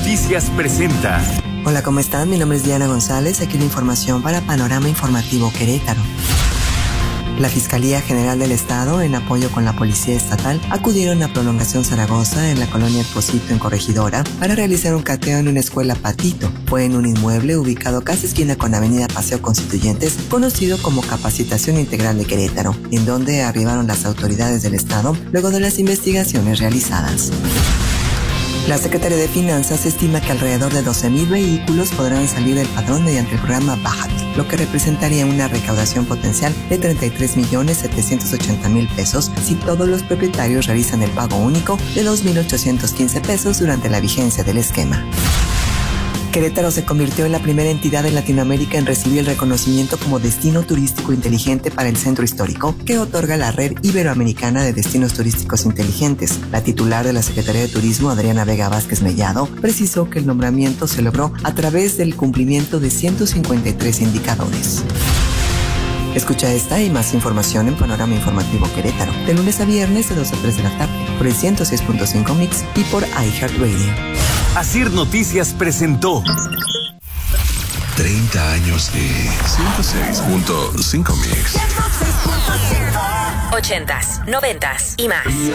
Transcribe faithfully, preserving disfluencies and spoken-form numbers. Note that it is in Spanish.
Noticias presenta. Hola, ¿cómo están? Mi nombre es Diana González, aquí la información para Panorama Informativo Querétaro. La Fiscalía General del Estado, en apoyo con la Policía Estatal, acudieron a Prolongación Zaragoza, en la colonia El Pocito, en Corregidora, para realizar un cateo en una escuela Patito. Fue en un inmueble ubicado casi esquina con Avenida Paseo Constituyentes, conocido como Capacitación Integral de Querétaro, en donde arribaron las autoridades del Estado luego de las investigaciones realizadas. La Secretaría de Finanzas estima que alrededor de doce mil vehículos podrán salir del padrón mediante el programa Bájate, lo que representaría una recaudación potencial de treinta y tres millones setecientos ochenta mil pesos si todos los propietarios realizan el pago único de dos mil ochocientos quince pesos durante la vigencia del esquema. Querétaro se convirtió en la primera entidad en Latinoamérica en recibir el reconocimiento como Destino Turístico Inteligente para el Centro Histórico que otorga la Red Iberoamericana de Destinos Turísticos Inteligentes. La titular de la Secretaría de Turismo, Adriana Vega Vázquez Mellado, precisó que el nombramiento se logró a través del cumplimiento de ciento cincuenta y tres indicadores. Escucha esta y más información en Panorama Informativo Querétaro, de lunes a viernes de dos a tres de la tarde, por el ciento seis punto cinco Mix y por iHeartRadio. Asir Noticias presentó treinta años de ciento seis punto cinco Mix. Ochentas, noventas y más.